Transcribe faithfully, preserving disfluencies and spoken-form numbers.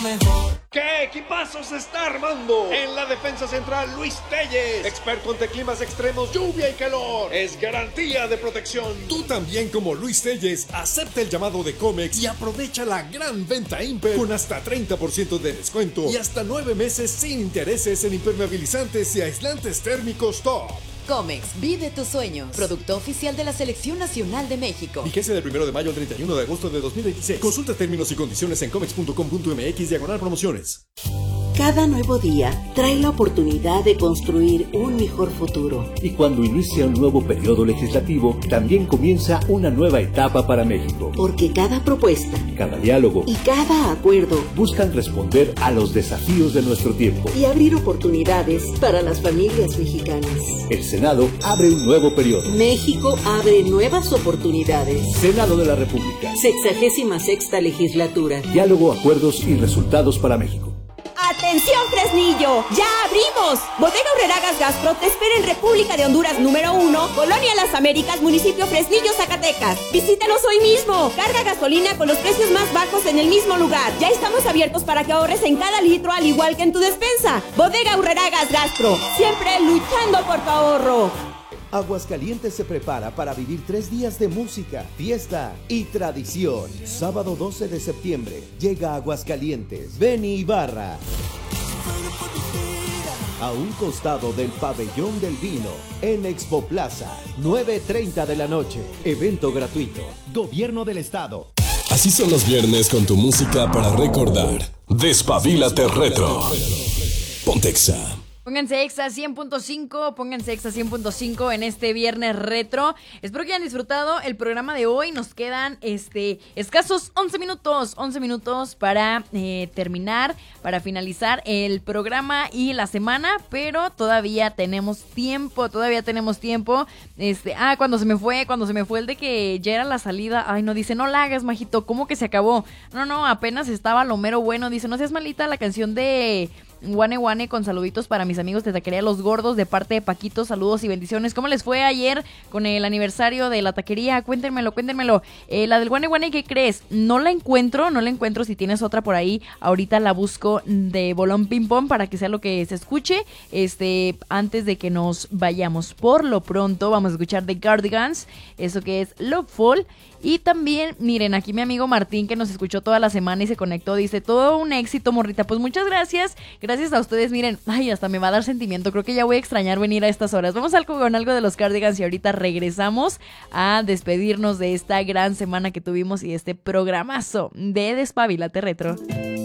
¿Qué equipazo se está armando? En la defensa central, Luis Telles, experto ante climas extremos, lluvia y calor. Es garantía de protección. Tú también, como Luis Telles, acepta el llamado de Comex y aprovecha la gran venta Imper con hasta treinta por ciento de descuento y hasta nueve meses sin intereses en impermeabilizantes y aislantes térmicos top. Comex, vive tus sueños. Producto oficial de la Selección Nacional de México. Vigencia del primero de mayo al treinta y uno de agosto de dos mil veintiséis. Consulta términos y condiciones en comex punto com punto m x diagonal promociones. Cada nuevo día trae la oportunidad de construir un mejor futuro. Y cuando inicia un nuevo periodo legislativo, también comienza una nueva etapa para México. Porque cada propuesta, cada diálogo y cada acuerdo buscan responder a los desafíos de nuestro tiempo y abrir oportunidades para las familias mexicanas. El Senado abre un nuevo periodo. México abre nuevas oportunidades. Senado de la República. Sexagésima sexta legislatura. Diálogo, acuerdos y resultados para México. ¡Atención, Fresnillo! ¡Ya abrimos! Bodega Aurreragas Gastro te espera en República de Honduras número uno, Colonia Las Américas, municipio Fresnillo, Zacatecas. Visítanos hoy mismo. Carga gasolina con los precios más bajos en el mismo lugar. Ya estamos abiertos para que ahorres en cada litro, al igual que en tu despensa. Bodega Aurreragas Gastro, siempre luchando por tu ahorro. Aguascalientes se prepara para vivir tres días de música, fiesta y tradición. Sábado doce de septiembre, llega a Aguascalientes Benny Ibarra. A un costado del Pabellón del Vino, en Expo Plaza, nueve treinta de la noche. Evento gratuito. Gobierno del Estado. Así son los viernes con tu música para recordar. Despabilate Retro. Ponte Exa. Pónganse Exa cien punto cinco, pónganse Exa cien punto cinco en este viernes retro. Espero que hayan disfrutado el programa de hoy. Nos quedan este escasos once minutos, once minutos para eh, terminar, para finalizar el programa y la semana, pero todavía tenemos tiempo, todavía tenemos tiempo. Este, ah, cuando se me fue, cuando se me fue el de que ya era la salida. Ay, no, dice, no la hagas, majito, ¿cómo que se acabó? No, no, apenas estaba lo mero bueno. Dice, no seas malita, la canción de Guane Guane con saluditos para mis amigos de Taquería Los Gordos de parte de Paquito, saludos y bendiciones. ¿Cómo les fue ayer con el aniversario de la taquería? Cuéntenmelo, cuéntenmelo. Eh, la del Guane Guane, ¿qué crees? No la encuentro, no la encuentro. Si tienes otra por ahí, ahorita la busco de bolón ping pong para que sea lo que se escuche este antes de que nos vayamos. Por lo pronto vamos a escuchar The Cardigans, eso que es Loveful. Y también, miren, aquí mi amigo Martín, que nos escuchó toda la semana y se conectó, dice, todo un éxito, morrita. Pues muchas gracias, gracias a ustedes. Miren, ay, hasta me va a dar sentimiento, creo que ya voy a extrañar venir a estas horas. Vamos algo con algo de los Cardigans y ahorita regresamos a despedirnos de esta gran semana que tuvimos y este programazo de Despabilate Retro.